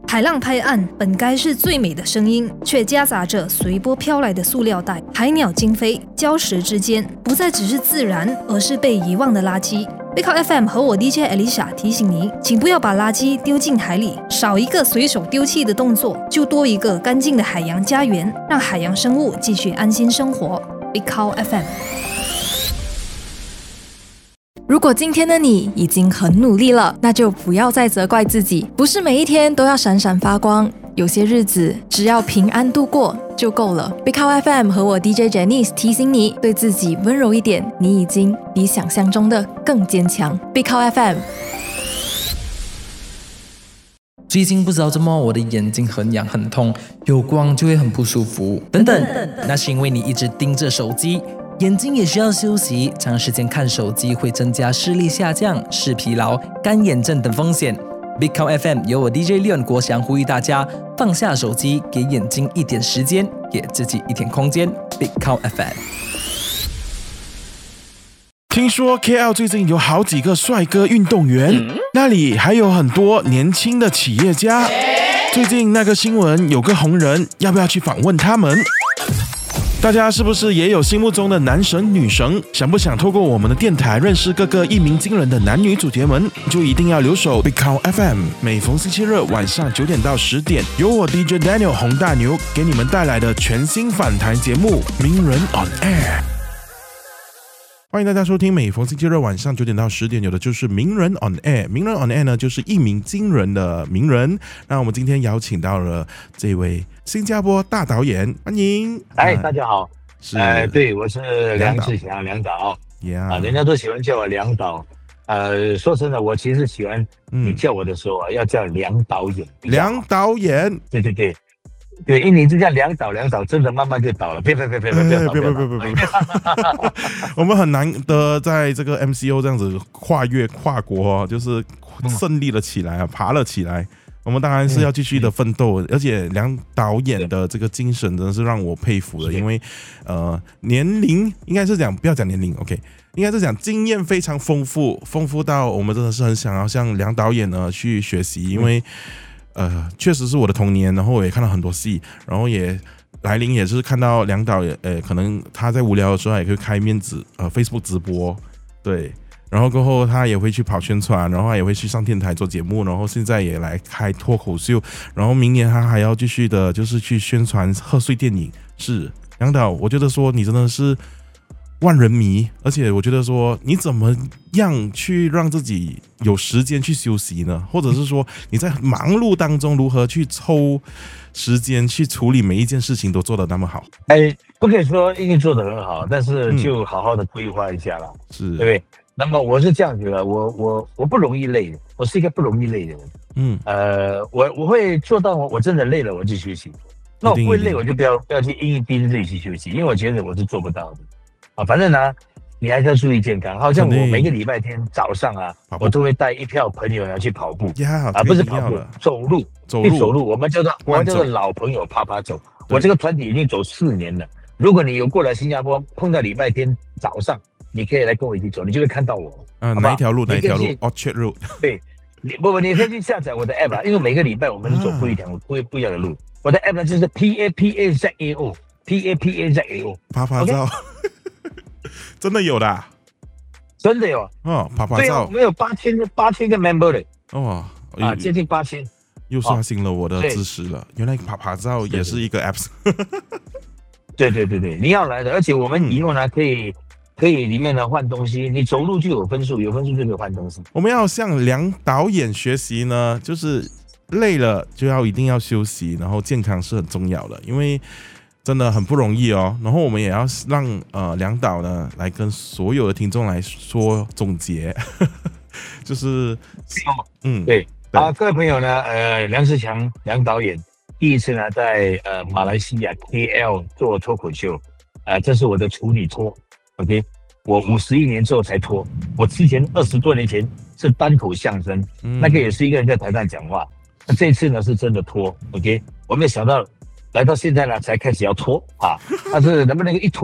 海浪拍岸本该是最美的声音，却夹杂着随波飘来的塑料袋、海鸟惊飞，礁石之间不再只是自然，而是被遗忘的垃圾。背靠 FM 和我 DJ Alicia 提醒你，请不要把垃圾丢进海里，少一个随手丢弃的动作，就多一个干净的海洋家园，让海洋生物继续安心生活。背靠 FM。 如果今天的你已经很努力了，那就不要再责怪自己，不是每一天都要闪闪发光，有些日子只要平安度过就够了。Big Cow FM 和我 DJ Janice 提醒你，对自己温柔一点，你已经比想象中的更坚强。Big Cow FM。 最近不知道怎么我的眼睛很痒很痛，有光就会很不舒服等等，那是因为你一直盯着手机。眼睛也需要休息，长时间看手机会增加视力下降、视疲劳、干眼症等风险。Big Cow FM 由我 DJ Leon 国祥呼吁大家放下手机，给眼睛一点时间，给自己一点空间。Big Cow FM。 听说 KL 最近有好几个帅哥运动员，那里还有很多年轻的企业家。最近那个新闻有个红人，要不要去访问他们？大家是不是也有心目中的男神女神？想不想透过我们的电台认识各个一鸣惊人的男女主角们？就一定要留守 Big Cow FM， 每逢星期日晚上9点到10点，由我 DJ Daniel 洪大牛给你们带来的全新访谈节目《名人 on Air》。欢迎大家收听每逢星期日晚上9点到10点，有的就是名人 on air。名人 on air 呢，就是一鸣惊人的名人。那我们今天邀请到了这位新加坡大导演，欢迎。 大家好。对，我是梁志祥，梁导。人家都喜欢叫我梁导。说真的，我其实喜欢你叫我的时候要叫梁导演。 梁导演。 对，因为你这样梁导，真的慢慢就倒了。别！ 我们很难得在这个 MCO 这样子跨越跨国，就是胜利了起来，爬了起来。我们当然是要继续的奋斗，而且梁导演的这个精神真的是让我佩服的，因为年龄应该是讲，不要讲年龄 ，OK， 应该是讲经验非常丰富到我们真的是很想要向梁导演呢去学习，因为确实是我的童年，然后我也看到很多戏，然后也来临也是看到梁导可能他在无聊的时候也可以开面子Facebook 直播，对，然后过后他也会去跑宣传，然后他也会去上电台做节目，然后现在也来开脱口秀，然后明年他还要继续的就是去宣传贺岁电影。是梁导，我觉得说你真的是万人迷，而且我觉得说你怎么样去让自己有时间去休息呢？或者是说你在忙碌当中如何去抽时间去处理每一件事情都做得那么好？ 不可以说一定做得很好，但是就好好的规划一下了，对不对？那么我是这样觉得，我不容易累的，我是一个不容易累的人。我会做到我真的累了我就休息，那我不会累我就不要去硬逼着自己去休息，因为我觉得我是做不到的。反正呢，你还是要注意健康。好像我每个礼拜天早上我都会带一票朋友要去跑步，不是跑步，走路。我们叫做老朋友爬走。我这个团体已经走4年了。如果你有过来新加坡，碰到礼拜天早上，你可以来跟我一起走，你就会看到我。 哪一条路？Orchard Road。 对，你可以去下载我的 app 因为每个礼拜我们是走不一样的路。我的 app 呢就是 PAPAZAO， 爬照。真的有的真的有爬照。对， 我们有8000个 member 的接近8000。 又刷新了我的知识了，原来爬照也是一个 apps。 对，你要来的，而且我们以后呢可以里面呢换东西，你走路就有分数，有分数就可以换东西。 我们要向梁导演学习呢，就是累了就一定要休息，然后健康是很重要的，因为真的很不容易哦。然后我们也要让梁导呢来跟所有的听众来说总结，就是对各位朋友呢，梁志强梁导演第一次呢在马来西亚 KL 做脱口秀，这是我的处女托 ，OK， 我51年之后才脱，我之前20多年前是单口相声，那个也是一个人在台上讲话，那这次呢是真的脱 ，OK， 我没有想到来到现在呢才开始要脱但是能不能一脱